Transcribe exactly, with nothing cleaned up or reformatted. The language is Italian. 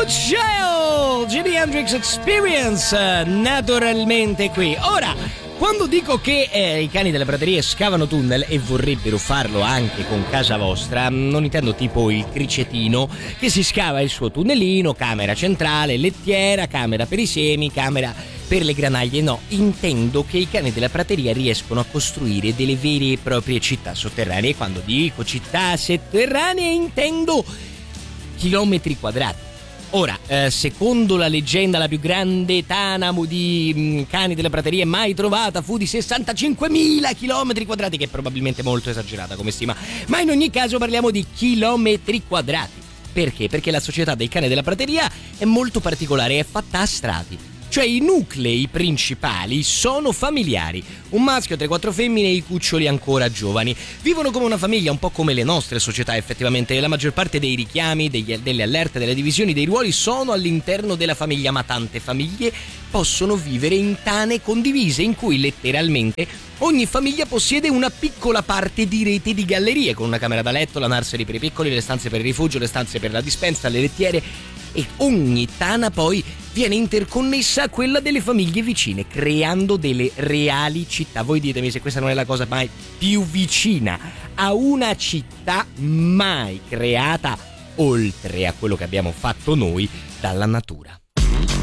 ciao! Jimi Hendrix Experience, naturalmente qui. Ora, quando dico che eh, i cani delle praterie scavano tunnel e vorrebbero farlo anche con casa vostra, non intendo tipo il cricetino che si scava il suo tunnelino, camera centrale, lettiera, camera per i semi, camera per le granaglie. No, intendo che i cani della prateria riescono a costruire delle vere e proprie città sotterranee. E quando dico città sotterranee intendo chilometri quadrati. Ora, eh, secondo la leggenda, la più grande tanamo di mh, cani delle praterie mai trovata fu di sessantacinquemila chilometri quadrati, che è probabilmente molto esagerata come stima, ma in ogni caso parliamo di chilometri quadrati. Perché? Perché la società dei cani della prateria è molto particolare, è fatta a strati. Cioè i nuclei principali sono familiari, un maschio, tre quattro femmine e i cuccioli ancora giovani. Vivono come una famiglia, un po' come le nostre società effettivamente. La maggior parte dei richiami, degli, delle allerte, delle divisioni, dei ruoli sono all'interno della famiglia, ma tante famiglie possono vivere in tane condivise in cui letteralmente ogni famiglia possiede una piccola parte di rete di gallerie, con una camera da letto, la nursery per i piccoli, le stanze per il rifugio, le stanze per la dispensa, le lettiere, e ogni tana poi viene interconnessa a quella delle famiglie vicine, creando delle reali città. Voi ditemi se questa non è la cosa mai più vicina a una città mai creata, oltre a quello che abbiamo fatto noi, dalla natura.